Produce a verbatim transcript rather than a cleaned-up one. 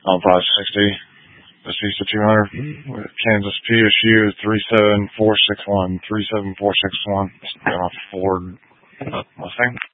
on five sixty. The C C two hundred with Kansas P S U three seven four six one. three seven four six one. It's got a Ford Mustang.